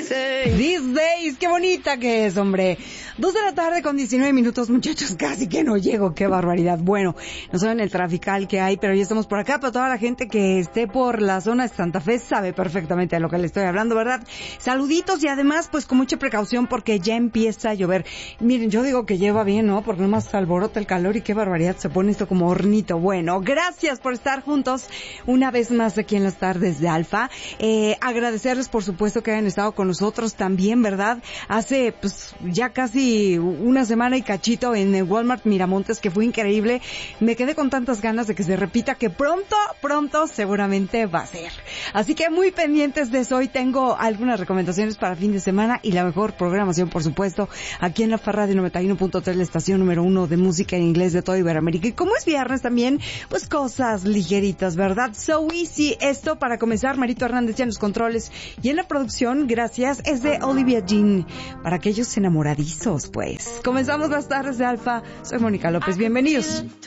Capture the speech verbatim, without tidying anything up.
These days, qué bonita que es, hombre. Dos de la tarde con diecinueve minutos, muchachos, casi que no llego, qué barbaridad. Bueno, no saben el trafical que hay, pero ya estamos por acá. Para toda la gente que esté por la zona de Santa Fe sabe perfectamente de lo que le estoy hablando, ¿verdad? Saluditos y además, pues con mucha precaución porque ya empieza a llover. Miren, yo digo que lleva bien, ¿no? Porque nomás alborota el calor y qué barbaridad, se pone esto como hornito. Bueno, gracias por estar juntos una vez más aquí en las tardes de Alfa. Eh, agradecerles, por supuesto, que hayan estado con nosotros también, ¿verdad? Hace, pues, ya casi una semana y cachito en el Walmart Miramontes, que fue increíble. Me quedé con tantas ganas de que se repita que pronto, pronto seguramente va a ser. Así que muy pendientes de eso. Hoy tengo algunas recomendaciones para fin de semana y la mejor programación, por supuesto, aquí en la F A Radio noventa y uno punto tres, la estación número uno de música en inglés de toda Iberoamérica. Y como es viernes también, pues cosas ligeritas, ¿verdad? So easy. Esto para comenzar, Marito Hernández ya en los controles y en la producción, gracias, es de Olivia Jean, para aquellos enamoradizos, pues. Comenzamos las tardes de Alfa. Soy Mónica López, bienvenidos.